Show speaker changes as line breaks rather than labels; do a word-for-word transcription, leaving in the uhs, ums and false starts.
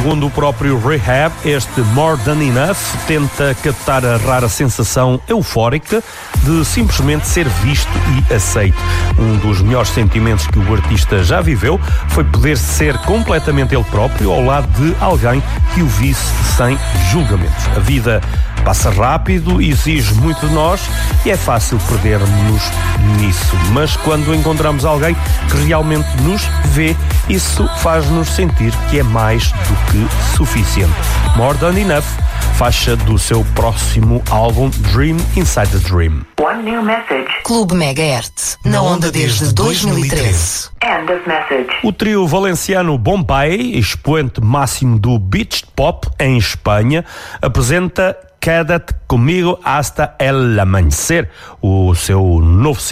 Segundo o próprio Rehab, este More Than Enough tenta captar a rara sensação eufórica de simplesmente ser visto e aceito. Um dos melhores sentimentos que o artista já viveu foi poder ser completamente ele próprio ao lado de alguém que o visse sem julgamentos. A vida passa rápido, exige muito de nós e é fácil perdermos nisso. Mas quando encontramos alguém que realmente nos vê, isso faz-nos sentir que é mais do que suficiente. More Than Enough, faixa do seu próximo álbum Dream Inside the Dream.
One new message.
Clube Megahertz, na onda desde dois mil e treze.
End of message.
O trio valenciano Bombay, expoente máximo do beach pop em Espanha, apresenta Quédate Comigo Hasta El Amanhecer, o seu novo